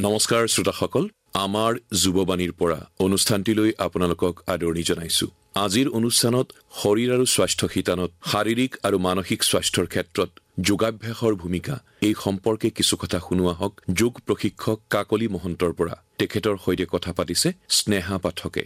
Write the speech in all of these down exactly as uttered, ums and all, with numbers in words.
নমস্কাৰ শ্ৰোতাসকল, আমাৰ যুৱবাণীৰ পৰা অনুষ্ঠানটিলৈ আপোনালোকক আদৰণি জনাইছো। আজিৰ অনুষ্ঠানত শৰীৰ আৰু স্বাস্থ্য শিতানত শাৰীৰিক আৰু মানসিক স্বাস্থ্যৰ ক্ষেত্ৰত যোগাভ্যাসৰ ভূমিকা এই সম্পৰ্কে কিছু কথা শুনোৱা হওক। যোগ প্ৰশিক্ষক কাকলি মহন্তৰ পৰা তেখেতৰ সৈতে কথা পাতিছে স্নেহা পাঠকে।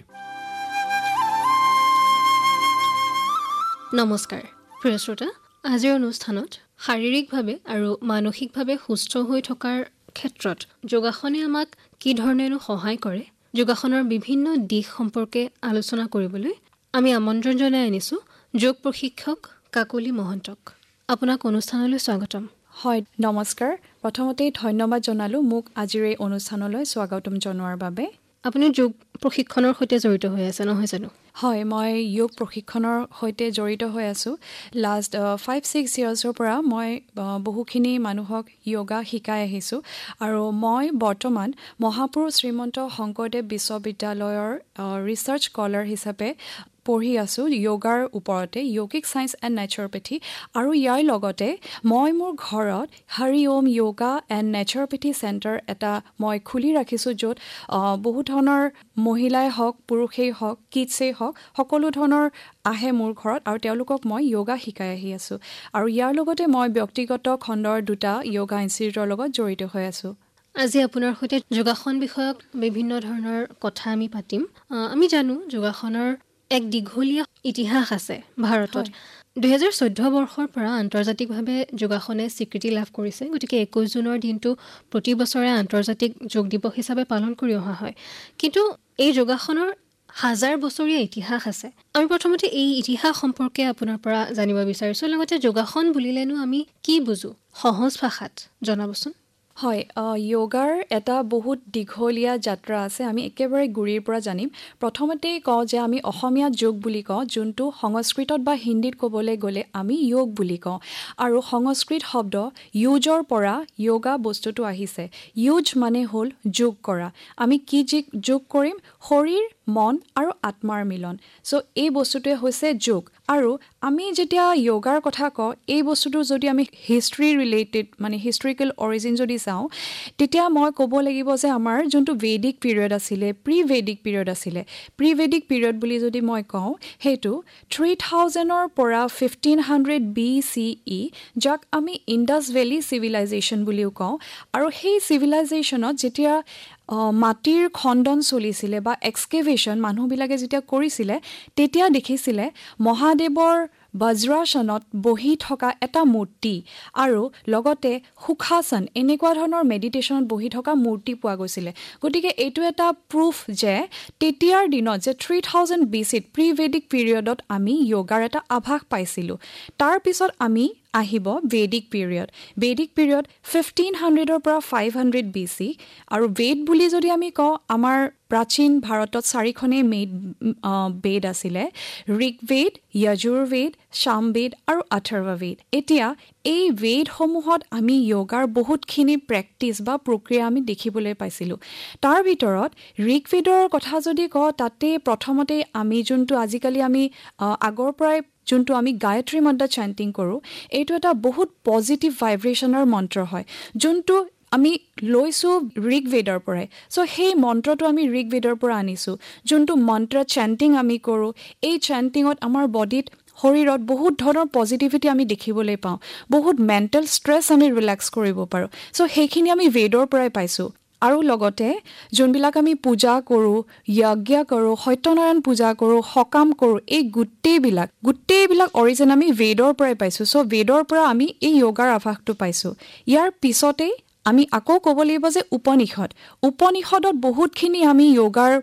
নমস্কাৰ প্ৰিয় শ্ৰোতা, আজিৰ অনুষ্ঠানত শাৰীৰিকভাৱে আৰু মানসিকভাৱে সুস্থ হৈ থকাৰ ক্ষেত্ৰত যোগাসনে আমাক কি ধৰণেনো সহায় কৰে, যোগাসনৰ বিভিন্ন দিশ সম্পৰ্কে আলোচনা কৰিবলৈ আমি আমন্ত্ৰণ জনাই আনিছোঁ যোগ প্ৰশিক্ষক কাকলি মহন্তক। আপোনাক অনুষ্ঠানলৈ স্বাগতম। হয়, নমস্কাৰ। প্ৰথমতে ধন্যবাদ জনালোঁ মোক আজিৰ এই অনুষ্ঠানলৈ স্বাগতম জনোৱাৰ বাবে। আপুনি যোগ প্ৰশিক্ষণৰ সৈতে জড়িত হৈ আছে নহয় জানো? হয়, মই যোগ প্ৰশিক্ষণৰ সৈতে জড়িত হৈ আছোঁ। লাষ্ট ফাইভ ছিক্স ইয়াৰ্ছৰ পৰা মই বহুখিনি মানুহক য়োগা শিকাই আহিছোঁ আৰু মই বৰ্তমান মহাপুৰুষ শ্ৰীমন্ত শংকৰদেৱ বিশ্ববিদ্যালয়ৰ ৰিচাৰ্চ স্কলাৰ হিচাপে পঢ়ি আছোঁ য়োগাৰ ওপৰতে, য়োগিক ছায়েন্স এণ্ড নেচাৰোপেথি। আৰু ইয়াৰ লগতে মই মোৰ ঘৰত হৰি ওম য়োগা এণ্ড নেচাৰোপেথি চেণ্টাৰ এটা মই খুলি ৰাখিছোঁ, য'ত বহু ধৰণৰ মহিলাই হওক পুৰুষেই হওক কিডছেই হওক সকলো ধৰণৰ আহে মোৰ ঘৰত আৰু তেওঁলোকক মই য়োগা শিকাই আহি আছোঁ। আৰু ইয়াৰ লগতে মই ব্যক্তিগত খণ্ডৰ দুটা য়োগা ইনষ্টিটিউটৰ লগত জড়িত হৈ আছোঁ। আজি আপোনাৰ সৈতে যোগাসন বিষয়ক বিভিন্ন ধৰণৰ কথা আমি পাতিম। আমি জানো যোগাসনৰ এক দীঘলীয়া ইতিহাস আছে ভাৰতত। দুহেজাৰ চৈধ্য বৰ্ষৰ পৰা আন্তৰ্জাতিকভাৱে যোগাসনে স্বীকৃতি লাভ কৰিছে। গতিকে একৈছ জুনৰ দিনটো প্ৰতি বছৰে আন্তৰ্জাতিক যোগ দিৱস হিচাপে পালন কৰি অহা হয়। কিন্তু এই যোগাসনৰ হাজাৰ বছৰীয়া ইতিহাস আছে। আমি প্ৰথমতে এই ইতিহাস সম্পৰ্কে আপোনাৰ পৰা জানিব বিচাৰিছোঁ। লগতে যোগাসন বুলিলেনো আমি কি বুজো, সহজ ভাষাত জনাবচোন। হয়, য়োগাৰ এটা বহুত দীঘলীয়া যাত্ৰা আছে। আমি একেবাৰে গুৰিৰ পৰা জানিম। প্ৰথমতেই কওঁ যে আমি অসমীয়াত যোগ বুলি কওঁ, যোনটো সংস্কৃতত বা হিন্দীত ক'বলৈ গ'লে আমি য়োগ বুলি কওঁ। আৰু সংস্কৃত শব্দ ইউজৰ পৰা য়োগা বস্তুটো আহিছে। ইউজ মানে হ'ল যোগ কৰা। আমি কি যোগ কৰিম? শৰীৰ, মন আৰু আত্মাৰ মিলন। চ' এই বস্তুটোৱে হৈছে যোগ। আৰু আমি যেতিয়া য়োগাৰ কথা কওঁ, এই বস্তুটো যদি আমি হিষ্ট্ৰী ৰিলেটেড মানে হিষ্ট্ৰিকেল অৰিজিন যদি চাওঁ, তেতিয়া মই ক'ব লাগিব যে আমাৰ যোনটো ভেদিক পিৰিয়ড আছিলে, প্ৰি ভেদিক পিৰিয়ড আছিলে, প্ৰি ভেদিক পিৰিয়ড বুলি যদি মই কওঁ, সেইটো থ্ৰী থাউজেণ্ডৰ পৰা ফিফটিন হাণ্ড্ৰেড বি চি ই, যাক আমি ইণ্ডাছ ভেলী চিভিলাইজেশ্যন বুলিও কওঁ। আৰু সেই চিভিলাইজেশ্যনত যেতিয়া মাটিৰ খণ্ডন চলিছিলে বা এক্সকেভেশ্যন মানুহবিলাকে যেতিয়া কৰিছিলে, তেতিয়া দেখিছিলে মহাদেৱৰ বজ্ৰাসনত বহি থকা এটা মূৰ্তি আৰু লগতে সুখাসন এনেকুৱা ধৰণৰ মেডিটেশ্যনত বহি থকা মূৰ্তি পোৱা গৈছিলে। গতিকে এইটো এটা প্ৰুফ যে তেতিয়াৰ দিনত যে থ্ৰী থাউজেণ্ড বি চিত প্ৰি ভেদিক পিৰিয়ডত আমি য়োগাৰ এটা আভাস পাইছিলোঁ। তাৰপিছত আমি আহিব Vedic period. Vedic period fifteen হাণ্ড্ৰেডৰ পৰা ফাইভ হাণ্ড্ৰেড বি চি। আৰু বেদ বুলি যদি আমি কওঁ, আমাৰ প্ৰাচীন ভাৰতত চাৰিখনেই মেদ বেদ আছিলে, ঋগ্বেদ, যজুৰ্বেদ, সামবেদ আৰু অথৰ্ববেদ। এতিয়া এই বেদসমূহত আমি য়োগাৰ বহুতখিনি প্ৰেক্টিচ বা প্ৰক্ৰিয়া আমি দেখিবলৈ পাইছিলোঁ। তাৰ ভিতৰত ঋগ্বেদৰ কথা যদি কওঁ, তাতে প্ৰথমতে আমি যোনটো আজিকালি আমি আগৰ পৰাই যোনটো আমি গায়ত্ৰী মন্ত্ৰ চেণ্টিং কৰোঁ, এইটো এটা বহুত পজিটিভ ভাইব্ৰেশ্যনৰ মন্ত্ৰ হয়, যোনটো আমি লৈছোঁ ঋগ্বেদৰ পৰাই। চ' সেই মন্ত্ৰটো আমি ঋগ্বেদৰ পৰা আনিছোঁ। যোনটো মন্ত্ৰ চেণ্টিং আমি কৰোঁ, এই চেণ্টিঙত আমাৰ বডিত শৰীৰত বহুত ধৰণৰ পজিটিভিটি আমি দেখিবলৈ পাওঁ। বহুত মেণ্টেল ষ্ট্ৰেছ আমি ৰিলেক্স কৰিব পাৰোঁ। চ' সেইখিনি আমি বেদৰ পৰাই পাইছোঁ। আৰু লগতে যোনবিলাক আমি পূজা কৰোঁ, যজ্ঞ কৰোঁ, সত্যনাৰায়ণ পূজা কৰোঁ, সকাম কৰোঁ, এই গোটেইবিলাক গোটেইবিলাক অৰিজিন আমি বেদৰ পৰাই পাইছোঁ। চ' বেদৰ পৰা আমি এই য়োগাৰ আভাসটো পাইছোঁ। ইয়াৰ পিছতেই আমি আকৌ ক'ব লাগিব যে উপনিষদ। উপনিষদত বহুতখিনি আমি য়োগাৰ